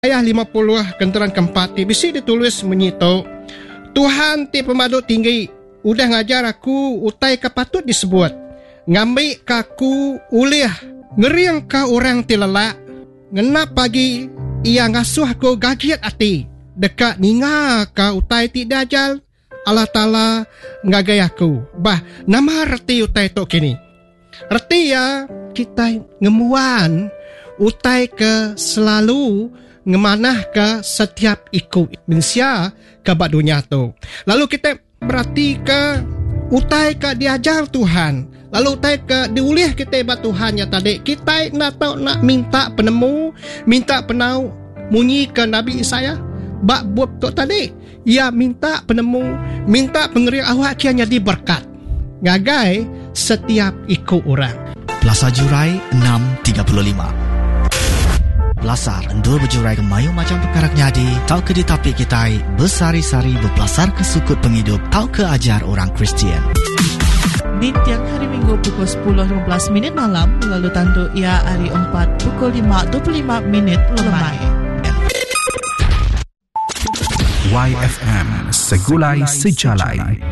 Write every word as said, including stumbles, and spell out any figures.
ayat lima puluh kenteran keempat ti bisi ditulis menyito, Tuhan ti pemaduk tinggi udah ngajar aku utai kapatut disebut, ngambil kaku uliah ngeriang ka orang ti lelak, ngenap pagi ia ngasuh aku gagiat ati dekat ninga ka utai ti dajal Allah Ta'ala ngagay aku. Bah, nama reti utai tok kini. Reti ya kita ngemuan utai ke selalu ngemanah ke setiap ikut mensia ke bak dunia tu. Lalu kita berarti ke utai ke diajar Tuhan. Lalu utai ke diulih kita bak Tuhan ya tadi. Kita nak tahu nak minta penemu, minta penau munyi ke Nabi Isaya. Bak buat tok tadi. Ia minta penemu, minta pengerian awak kianya diberkat. Ngagai setiap ikut orang. Belasar Jurai enam tiga puluh lima. Belasar endur berjurai ke mayu macam perkara nyadi. Tau ke ditapik kita bersari-sari berbelasar ke sukut penghidup. Tau ke ajar orang Kristian. Di tiang hari Minggu pukul sepuluh lima belas minit malam. Lalu tantu ia hari empat pukul lima dua puluh lima minit lemai. Y F M Segulai Sejalai.